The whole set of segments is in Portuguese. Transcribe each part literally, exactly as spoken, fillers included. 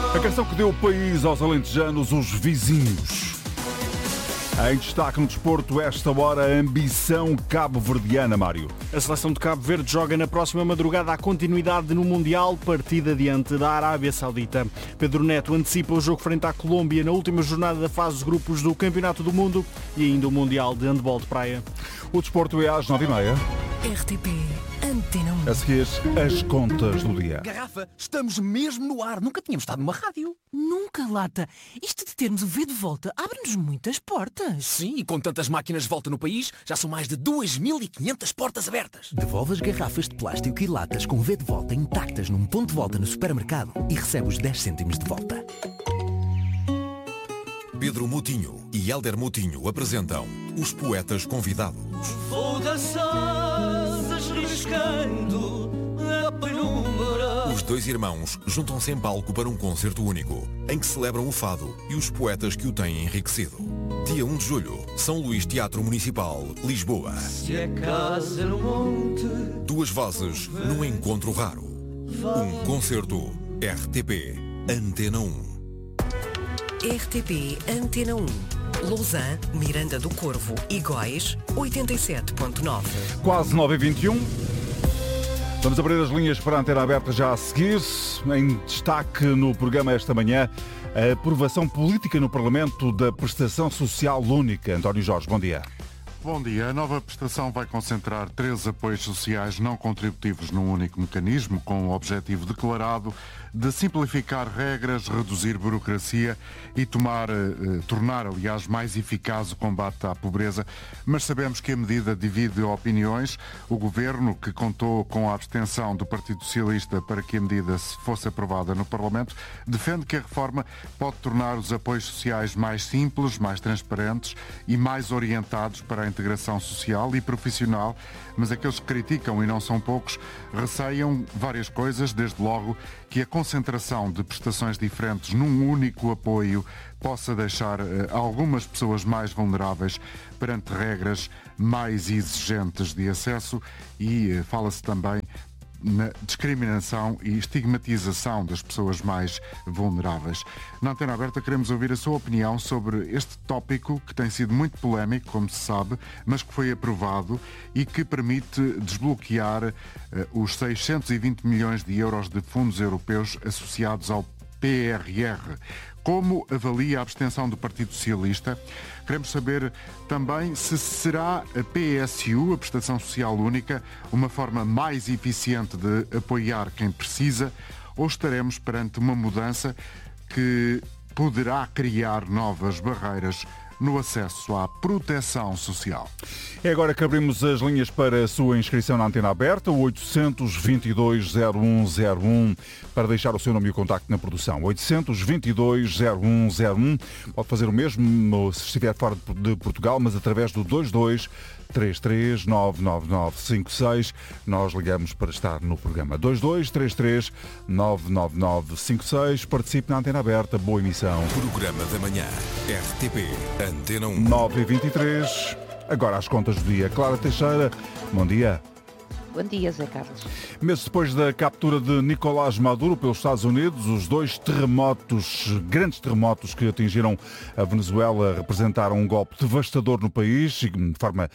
A canção que deu o país aos alentejanos, os vizinhos. Em destaque no desporto, esta hora, a ambição cabo-verdiana, Mário. A seleção de Cabo Verde joga na próxima madrugada a continuidade no Mundial, partida diante da Arábia Saudita. Pedro Neto antecipa o jogo frente à Colômbia na última jornada da fase de grupos do Campeonato do Mundo e ainda o Mundial de Handball de Praia. O desporto é às nove e meia. R T P Antena um. A seguir, as contas do dia. Garrafa, estamos mesmo no ar. Nunca tínhamos estado numa rádio. Nunca, Lata. Isto de termos o V de volta abre-nos muitas portas. Sim, e com tantas máquinas de volta no país, já são mais de duas mil e quinhentas portas abertas. Devolve as garrafas de plástico e latas com V de volta intactas num ponto de volta no supermercado e recebe os dez cêntimos de volta. Pedro Moutinho e Hélder Moutinho apresentam Os Poetas Convidados. Vou dançar riscando a penumbra. Os dois irmãos juntam-se em palco para um concerto único, em que celebram o fado e os poetas que o têm enriquecido. Dia um de julho, São Luís Teatro Municipal, Lisboa. Se é casa no monte. Duas vozes num encontro raro. Um concerto R T P Antena um. R T P Antena um. Lausanne, Miranda do Corvo e Góis, oitenta e sete ponto nove. Quase nove e vinte e um. Vamos abrir as linhas para a antena aberta já a seguir. Em destaque no programa esta manhã, a aprovação política no Parlamento da Prestação Social Única. António Jorge, bom dia. Bom dia. A nova prestação vai concentrar três apoios sociais não contributivos num único mecanismo, com o objetivo declarado de simplificar regras, reduzir burocracia e tomar, eh, tornar, aliás, mais eficaz o combate à pobreza. Mas sabemos que a medida divide opiniões. O Governo, que contou com a abstenção do Partido Socialista para que a medida fosse aprovada no Parlamento, defende que a reforma pode tornar os apoios sociais mais simples, mais transparentes e mais orientados para a integração social e profissional. Mas aqueles que criticam, e não são poucos, receiam várias coisas, desde logo que a concentração de prestações diferentes num único apoio possa deixar eh, algumas pessoas mais vulneráveis perante regras mais exigentes de acesso e eh, fala-se também na discriminação e estigmatização das pessoas mais vulneráveis. Na Antena Aberta queremos ouvir a sua opinião sobre este tópico que tem sido muito polémico, como se sabe, mas que foi aprovado e que permite desbloquear uh, os seiscentos e vinte milhões de euros de fundos europeus associados ao P R R. Como avalia a abstenção do Partido Socialista? Queremos saber também se será a P S U, a Prestação Social Única, uma forma mais eficiente de apoiar quem precisa, ou estaremos perante uma mudança que poderá criar novas barreiras no acesso à proteção social. É agora que abrimos as linhas para a sua inscrição na Antena Aberta, o oitocentos vinte e dois zero um zero um, para deixar o seu nome e o contacto na produção. oitocentos vinte e dois zero um zero um. Pode fazer o mesmo se estiver fora de Portugal, mas através do dois dois três três nove nove nove cinco seis. Nós ligamos para estar no programa. dois dois três três nove nove nove cinco seis. Participe na Antena Aberta. Boa emissão. Programa da manhã. R T P Antena um. nove e vinte e três. Agora às contas do dia. Clara Teixeira, bom dia. Bom dia, Zé Carlos. Meses depois da captura de Nicolás Maduro pelos Estados Unidos, os dois terremotos, grandes terremotos que atingiram a Venezuela, representaram um golpe devastador no país, de forma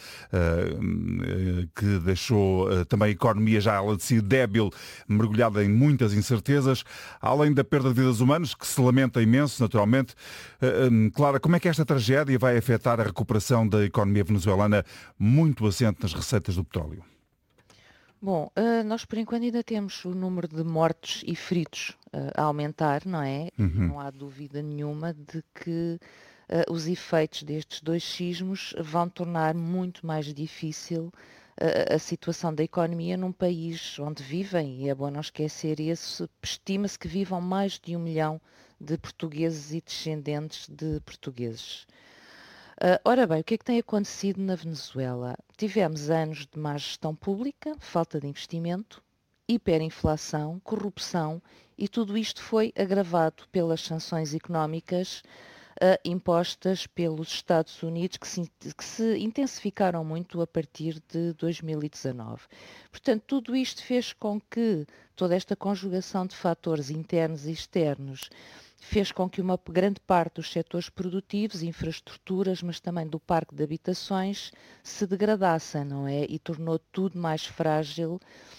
uh, que deixou uh, também a economia já ela de si débil, mergulhada em muitas incertezas, além da perda de vidas humanas, que se lamenta imenso, naturalmente. Uh, um, Clara, como é que esta tragédia vai afetar a recuperação da economia venezuelana, muito assente nas receitas do petróleo? Bom, uh, nós por enquanto ainda temos o número de mortos e feridos uh, a aumentar, não é? Uhum. Não há dúvida nenhuma de que uh, os efeitos destes dois sismos vão tornar muito mais difícil uh, a situação da economia num país onde vivem, e é bom não esquecer isso, estima-se que vivam mais de um milhão de portugueses e descendentes de portugueses. Uh, ora bem, o que é que tem acontecido na Venezuela? Tivemos anos de má gestão pública, falta de investimento, hiperinflação, corrupção, e tudo isto foi agravado pelas sanções económicas uh, impostas pelos Estados Unidos, que se, que se intensificaram muito a partir de dois mil e dezanove. Portanto, tudo isto fez com que toda esta conjugação de fatores internos e externos fez com que uma grande parte dos setores produtivos, infraestruturas, mas também do parque de habitações, se degradassem, não é? E tornou tudo mais frágil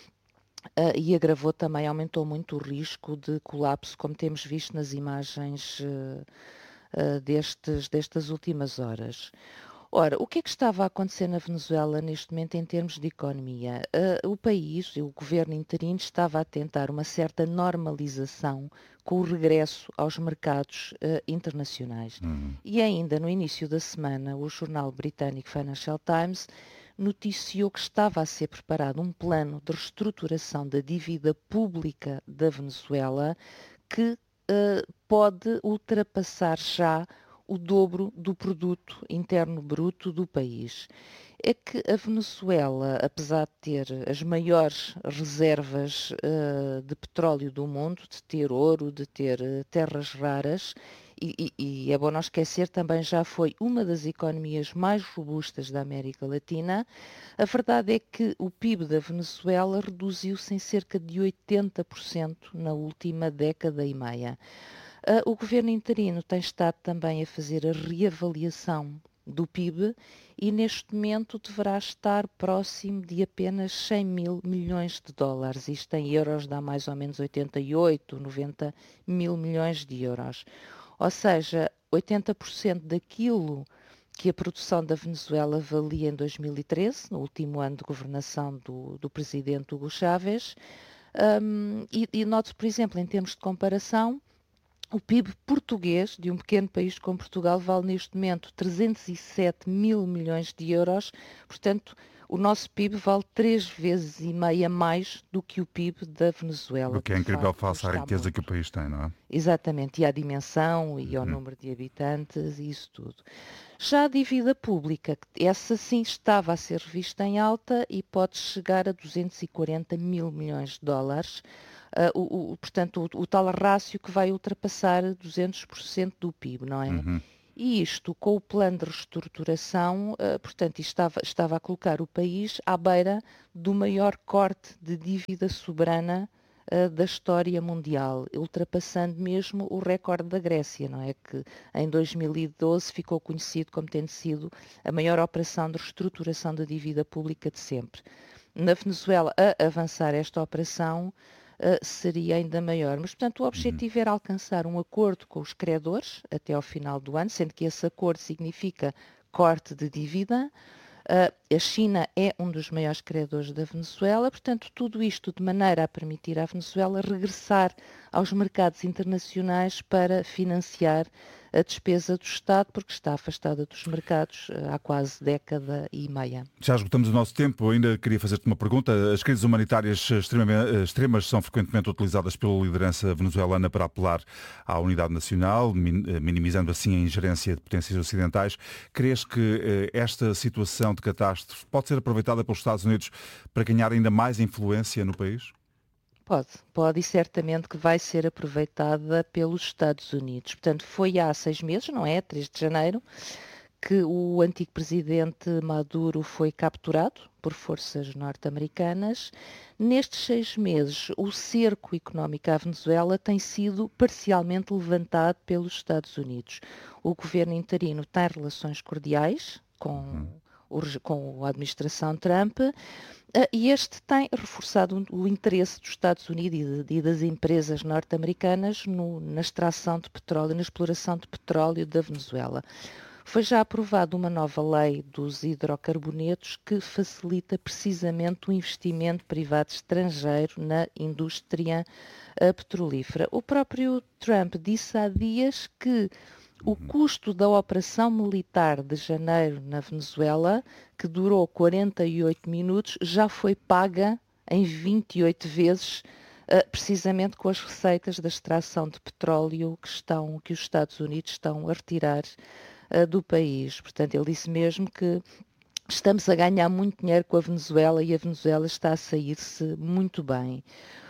uh, e agravou também, aumentou muito o risco de colapso, como temos visto nas imagens uh, uh, destes, destas últimas horas. Ora, o que é que estava a acontecer na Venezuela neste momento em termos de economia? Uh, o país, o governo interino, estava a tentar uma certa normalização com o regresso aos mercados uh, internacionais. Uhum. E ainda no início da semana, o jornal britânico Financial Times noticiou que estava a ser preparado um plano de reestruturação da dívida pública da Venezuela que uh, pode ultrapassar já o dobro do produto interno bruto do país. É que a Venezuela, apesar de ter as maiores reservas uh, de petróleo do mundo, de ter ouro, de ter uh, terras raras, e, e, e é bom não esquecer, também já foi uma das economias mais robustas da América Latina, a verdade é que o P I B da Venezuela reduziu-se em cerca de oitenta por cento na última década e meia. Uh, o governo interino tem estado também a fazer a reavaliação do P I B e neste momento deverá estar próximo de apenas cem mil milhões de dólares. Isto em euros dá mais ou menos oitenta e oito, noventa mil milhões de euros. Ou seja, oitenta por cento daquilo que a produção da Venezuela valia em dois mil e treze, no último ano de governação do, do presidente Hugo Chávez. Um, e, e note, por exemplo, em termos de comparação, o P I B português, de um pequeno país como Portugal, vale neste momento trezentos e sete mil milhões de euros. Portanto, o nosso P I B vale três vezes e meia mais do que o P I B da Venezuela. O que é incrível face à riqueza muito. que o país tem, não é? Exatamente, e à dimensão e ao uhum. número de habitantes e isso tudo. Já a dívida pública, essa sim estava a ser revista em alta e pode chegar a duzentos e quarenta mil milhões de dólares. Uh, o, o, portanto, o, o tal rácio que vai ultrapassar duzentos por cento do P I B, não é? Uhum. E isto, com o plano de reestruturação, uh, portanto, estava, estava a colocar o país à beira do maior corte de dívida soberana uh, da história mundial, ultrapassando mesmo o recorde da Grécia, não é? Que em dois mil e doze ficou conhecido como tendo sido a maior operação de reestruturação da dívida pública de sempre. Na Venezuela, a avançar esta operação, Uh, seria ainda maior. Mas, portanto, o objetivo era alcançar um acordo com os credores até ao final do ano, sendo que esse acordo significa corte de dívida. Uh, a China é um dos maiores credores da Venezuela, portanto, tudo isto de maneira a permitir à Venezuela regressar aos mercados internacionais para financiar a despesa do Estado, porque está afastada dos mercados há quase década e meia. Já esgotamos o nosso tempo, ainda queria fazer-te uma pergunta. As crises humanitárias extremas são frequentemente utilizadas pela liderança venezuelana para apelar à unidade nacional, minimizando assim a ingerência de potências ocidentais. Crees que esta situação de catástrofe pode ser aproveitada pelos Estados Unidos para ganhar ainda mais influência no país? Pode, pode e certamente que vai ser aproveitada pelos Estados Unidos. Portanto, foi há seis meses, não é? três de janeiro, que o antigo presidente Maduro foi capturado por forças norte-americanas. Nestes seis meses, o cerco económico à Venezuela tem sido parcialmente levantado pelos Estados Unidos. O governo interino tem relações cordiais com, o, com a administração Trump, e este tem reforçado o interesse dos Estados Unidos e, de, e das empresas norte-americanas no, na extração de petróleo, na exploração de petróleo da Venezuela. Foi já aprovada uma nova lei dos hidrocarbonetos que facilita precisamente o investimento privado estrangeiro na indústria uh, petrolífera. O próprio Trump disse há dias que o custo da operação militar de janeiro na Venezuela, que durou quarenta e oito minutos, já foi paga em vinte e oito vezes, uh, precisamente com as receitas da extração de petróleo que, estão, que os Estados Unidos estão a retirar uh, do país. Portanto, ele disse mesmo que estamos a ganhar muito dinheiro com a Venezuela e a Venezuela está a sair-se muito bem.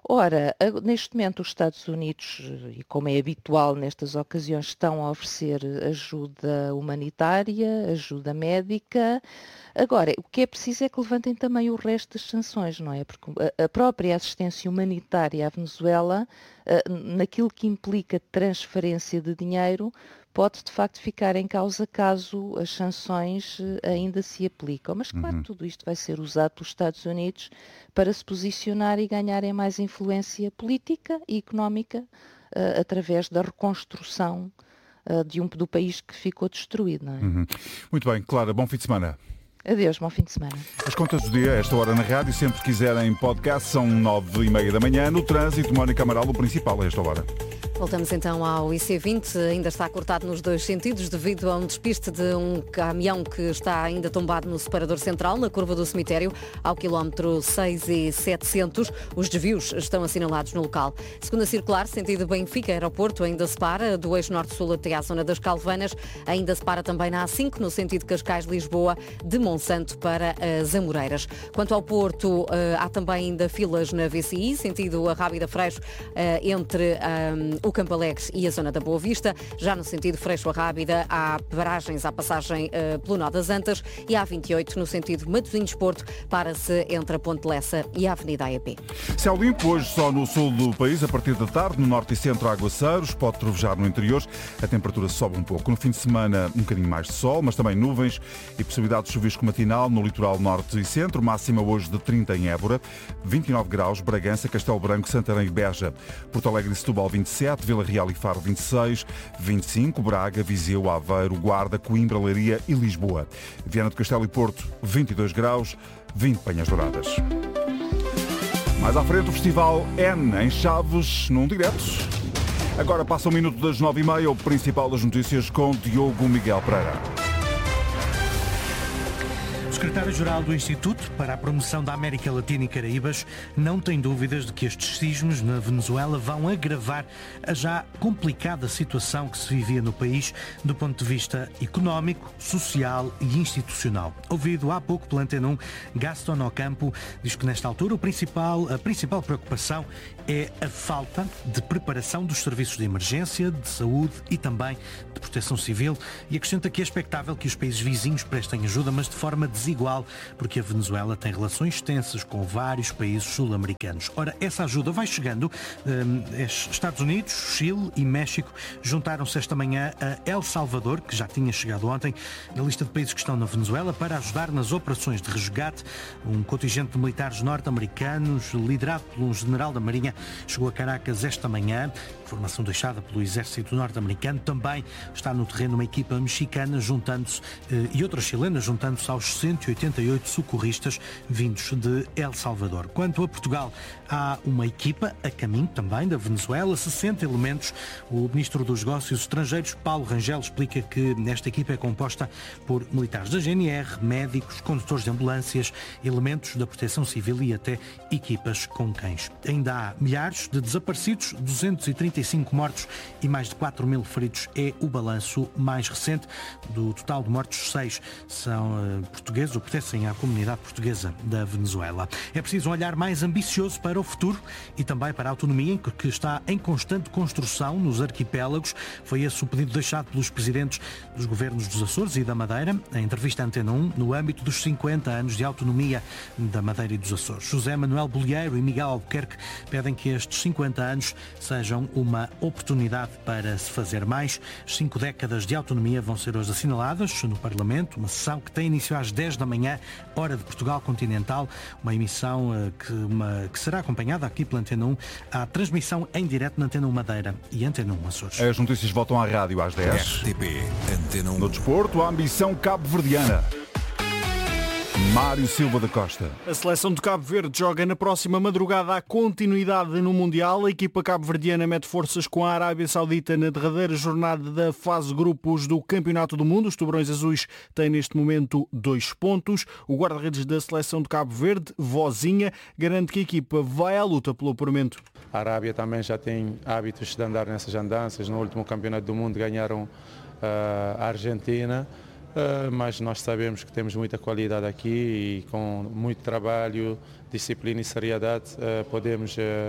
Ora, neste momento os Estados Unidos, e como é habitual nestas ocasiões, estão a oferecer ajuda humanitária, ajuda médica. Agora, o que é preciso é que levantem também o resto das sanções, não é? Porque a própria assistência humanitária à Venezuela, naquilo que implica transferência de dinheiro, pode de facto ficar em causa caso as sanções ainda se aplicam. Mas claro, uhum. tudo isto vai ser usado pelos Estados Unidos para se posicionar e ganharem mais influência política e económica uh, através da reconstrução uh, de um, do país que ficou destruído. Não é? Uhum. Muito bem, Clara, bom fim de semana. Adeus, bom fim de semana. As contas do dia, esta hora na rádio, sempre que quiserem podcast, são nove e meia da manhã. No trânsito, Mónica Amaral, o principal a esta hora. Voltamos então ao I C vinte, ainda está cortado nos dois sentidos devido a um despiste de um caminhão que está ainda tombado no separador central, na curva do cemitério, ao quilómetro seis e setecentos. Os desvios estão assinalados no local. Segunda circular, sentido Benfica, aeroporto, ainda se para, do eixo norte-sul até à zona das Calvanas, ainda se para também na A cinco, no sentido Cascais-Lisboa, de Monsanto para as Amoreiras. Quanto ao Porto, há também ainda filas na V C I, sentido a Rábida-Freixo, entre o Campo Alegre e a zona da Boa Vista. Já no sentido Freixo a Rábida, há paragens à passagem uh, pelo Nó das Antas, e há vinte e oito no sentido Matosinhos-Porto, para-se entre a Ponte Lessa e a Avenida A E P. Céu limpo hoje só no sul do país, a partir da tarde, no norte e centro aguaceiros, pode trovejar no interior, a temperatura sobe um pouco. No fim de semana um bocadinho mais de sol, mas também nuvens e possibilidade de chuvisco matinal no litoral norte e centro, máxima hoje de trinta em Évora, vinte e nove graus, Bragança, Castelo Branco, Santarém e Beja, Porto Alegre e Setúbal vinte e sete, Vila Real e Faro vinte e seis, vinte e cinco, Braga, Viseu, Aveiro, Guarda, Coimbra, Leiria e Lisboa. Viana do Castelo e Porto vinte e dois graus, vinte Penhas Douradas. Mais à frente o Festival N em Chaves, num direto. Agora passa um minuto das nove e meia, o principal das notícias com Diogo Miguel Pereira. O secretário-geral do Instituto para a Promoção da América Latina e Caraíbas não tem dúvidas de que estes sismos na Venezuela vão agravar a já complicada situação que se vivia no país do ponto de vista económico, social e institucional. Ouvido há pouco pela Antena um, Gaston Ocampo diz que nesta altura o principal, a principal preocupação é a falta de preparação dos serviços de emergência, de saúde e também de proteção civil, e acrescenta que é expectável que os países vizinhos prestem ajuda, mas de forma desigual, porque a Venezuela tem relações extensas com vários países sul-americanos. Ora, essa ajuda vai chegando. Um, Estados Unidos, Chile e México juntaram-se esta manhã a El Salvador, que já tinha chegado ontem, na lista de países que estão na Venezuela, para ajudar nas operações de resgate. Um contingente de militares norte-americanos, liderado por um general da Marinha, chegou a Caracas esta manhã. Informação deixada pelo exército norte-americano. Também está no terreno uma equipa mexicana juntando-se e outras chilenas juntando-se aos cento e oitenta e oito socorristas vindos de El Salvador. Quanto a Portugal, há uma equipa a caminho também da Venezuela, sessenta elementos. O ministro dos Negócios Estrangeiros, Paulo Rangel, explica que esta equipa é composta por militares da G N R, médicos, condutores de ambulâncias, elementos da Proteção Civil e até equipas com cães. Ainda há milhares de desaparecidos, duzentos e trinta e cinco mortos e mais de quatro mil feridos é o balanço mais recente. Do total de mortos, seis são uh, portugueses ou pertencem à comunidade portuguesa da Venezuela. É preciso um olhar mais ambicioso para o futuro e também para a autonomia, que está em constante construção nos arquipélagos. Foi esse o pedido deixado pelos presidentes dos governos dos Açores e da Madeira, em entrevista à Antena um, no âmbito dos cinquenta anos de autonomia da Madeira e dos Açores. José Manuel Bolieiro e Miguel Albuquerque pedem que estes cinquenta anos sejam uma oportunidade para se fazer mais. Cinco décadas de autonomia vão ser hoje assinaladas no Parlamento, uma sessão que tem início às dez da manhã, hora de Portugal continental, uma emissão uh, que, uma, que será acompanhada aqui pela Antena um, à transmissão em direto na Antena um Madeira e Antena um Açores. As notícias voltam à rádio às dez. R T P, Antena um. No desporto, a ambição cabo-verdiana. Mário Silva da Costa. A seleção de Cabo Verde joga na próxima madrugada a continuidade no Mundial. A equipa cabo-verdiana mete forças com a Arábia Saudita na derradeira jornada da fase grupos do Campeonato do Mundo. Os tubarões azuis têm neste momento dois pontos. O guarda-redes da seleção de Cabo Verde, Vozinha, garante que a equipa vai à luta pelo apuramento. A Arábia também já tem hábitos de andar nessas andanças. No último Campeonato do Mundo ganharam uh, a Argentina. Uh, mas nós sabemos que temos muita qualidade aqui e com muito trabalho, disciplina e seriedade uh, podemos uh,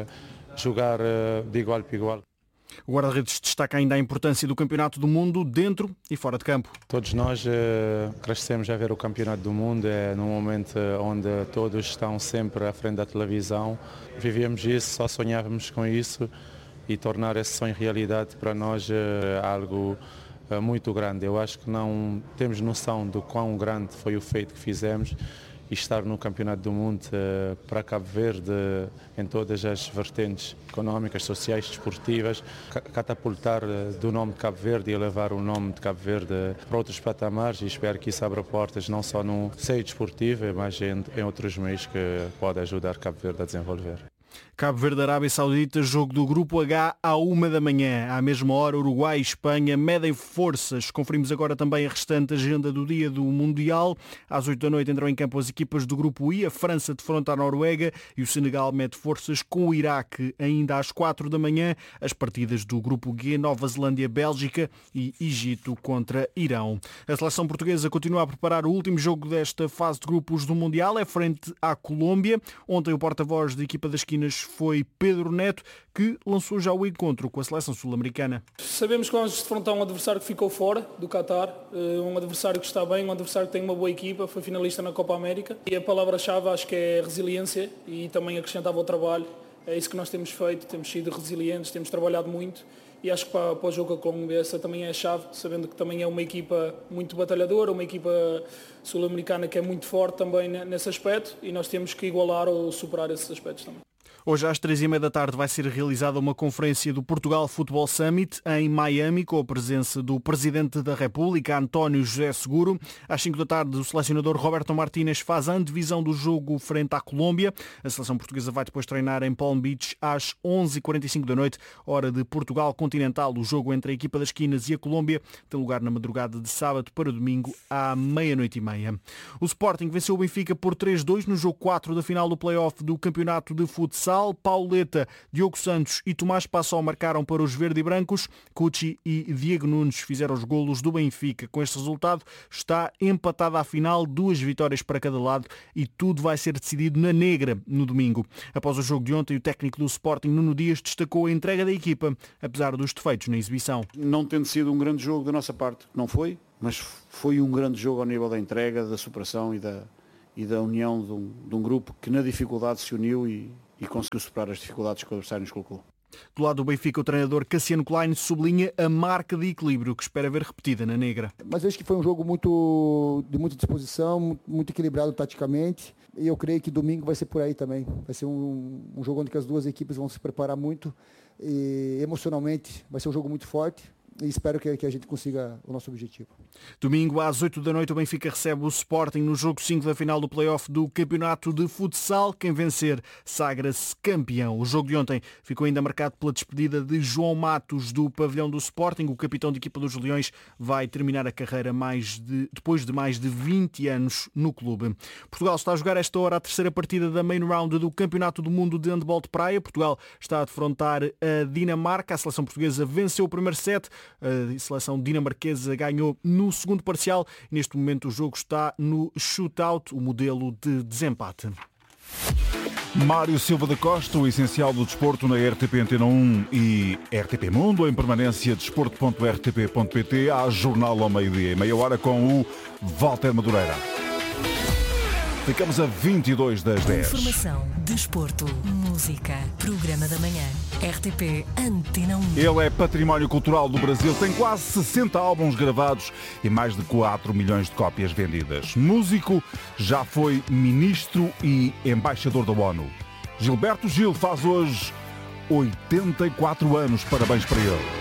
jogar de igual para igual. O guarda-redes destaca ainda a importância do Campeonato do Mundo dentro e fora de campo. Todos nós crescemos a ver o Campeonato do Mundo, é num momento onde todos estão sempre à frente da televisão. Vivíamos isso, só sonhávamos com isso e tornar esse sonho realidade para nós é algo muito grande. Eu acho que não temos noção do quão grande foi o feito que fizemos. E estar no Campeonato do Mundo uh, para Cabo Verde uh, em todas as vertentes económicas, sociais, desportivas, catapultar uh, do nome de Cabo Verde e levar o nome de Cabo Verde uh, para outros patamares, e espero que isso abra portas não só no seio desportivo, mas em, em outros meios que pode ajudar Cabo Verde a desenvolver. Cabo Verde, Arábia Saudita, jogo do Grupo H à uma da manhã. À mesma hora, Uruguai e Espanha medem forças. Conferimos agora também a restante agenda do dia do Mundial. Às oito da noite entram em campo as equipas do Grupo I. A França defronta a Noruega e o Senegal mede forças com o Iraque. Ainda às quatro da manhã, as partidas do Grupo G, Nova Zelândia, Bélgica e Egito contra Irão. A seleção portuguesa continua a preparar o último jogo desta fase de grupos do Mundial. É frente à Colômbia. Ontem o porta-voz da equipa das esquinas foi Pedro Neto, que lançou já o encontro com a seleção sul-americana. Sabemos que vamos defrontar um adversário que ficou fora do Qatar, um adversário que está bem, um adversário que tem uma boa equipa, foi finalista na Copa América, e a palavra-chave acho que é resiliência, e também acrescentava o trabalho. É isso que nós temos feito, temos sido resilientes, temos trabalhado muito, e acho que para, para o jogo com a Colômbia essa também é a chave, sabendo que também é uma equipa muito batalhadora, uma equipa sul-americana que é muito forte também nesse aspecto, e nós temos que igualar ou superar esses aspectos também. Hoje às três e meia da tarde vai ser realizada uma conferência do Portugal Football Summit em Miami, com a presença do Presidente da República, António José Seguro. Às cinco da tarde, o selecionador Roberto Martínez faz a antevisão do jogo frente à Colômbia. A seleção portuguesa vai depois treinar em Palm Beach às onze e quarenta e cinco da noite, hora de Portugal continental. O jogo entre a equipa das esquinas e a Colômbia tem lugar na madrugada de sábado para domingo à meia-noite e meia. O Sporting venceu o Benfica por três a dois no jogo quatro da final do play-off do Campeonato de Futsal. Pauleta, Diogo Santos e Tomás Passol marcaram para os verde e brancos. Cucci e Diego Nunes fizeram os golos do Benfica. Com este resultado está empatada a final, duas vitórias para cada lado, e tudo vai ser decidido na Negra no domingo. Após o jogo de ontem, o técnico do Sporting, Nuno Dias, destacou a entrega da equipa, apesar dos defeitos na exibição. Não tendo sido um grande jogo da nossa parte, não foi, mas foi um grande jogo ao nível da entrega, da superação e da, e da união de um, de um grupo que na dificuldade se uniu e e conseguiu superar as dificuldades que o adversário nos colocou. Do lado do Benfica, o treinador Cassiano Klein sublinha a marca de equilíbrio que espera ver repetida na Negra. Mas acho que foi um jogo muito, de muita disposição, muito equilibrado taticamente, e eu creio que domingo vai ser por aí também. Vai ser um, um jogo onde as duas equipes vão se preparar muito, e emocionalmente vai ser um jogo muito forte. E espero que, que a gente consiga o nosso objetivo. Domingo às oito da noite o Benfica recebe o Sporting no jogo cinco da final do play-off do Campeonato de Futsal. Quem vencer sagra-se campeão. O jogo de ontem ficou ainda marcado pela despedida de João Matos do pavilhão do Sporting. O capitão de equipa dos Leões vai terminar a carreira mais de, depois de mais de vinte anos no clube. Portugal está a jogar esta hora a terceira partida da main round do Campeonato do Mundo de Handball de Praia. Portugal está a defrontar a Dinamarca. A seleção portuguesa venceu o primeiro set. A seleção dinamarquesa ganhou no segundo parcial. Neste momento o jogo está no shootout, o modelo de desempate. Mário Silva da Costa, o essencial do desporto na R T P Antena um e R T P Mundo, em permanência desporto ponto r t p ponto p t, há jornal ao meio-dia e meia hora com o Walter Madureira. Ficamos a vinte e dois das dez. Informação, desporto, música, programa da manhã. R T P Antena um. Ele é património cultural do Brasil, tem quase sessenta álbuns gravados e mais de quatro milhões de cópias vendidas. Músico, já foi ministro e embaixador da ONU. Gilberto Gil faz hoje oitenta e quatro anos. Parabéns para ele.